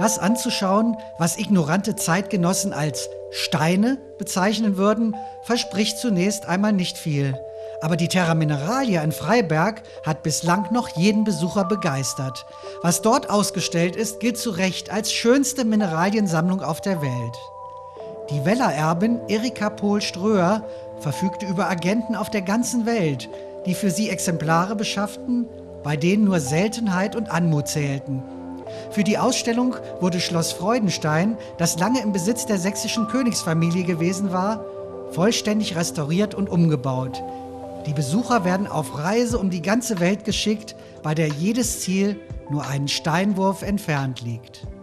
Das anzuschauen, was ignorante Zeitgenossen als Steine bezeichnen würden, verspricht zunächst einmal nicht viel. Aber die Terra Mineralia in Freiberg hat bislang noch jeden Besucher begeistert. Was dort ausgestellt ist, gilt zu Recht als schönste Mineraliensammlung auf der Welt. Die Weller-Erbin Erika Pohl-Ströer verfügte über Agenten auf der ganzen Welt, die für sie Exemplare beschafften, bei denen nur Seltenheit und Anmut zählten. Für die Ausstellung wurde Schloss Freudenstein, das lange im Besitz der sächsischen Königsfamilie gewesen war, vollständig restauriert und umgebaut. Die Besucher werden auf Reise um die ganze Welt geschickt, bei der jedes Ziel nur einen Steinwurf entfernt liegt.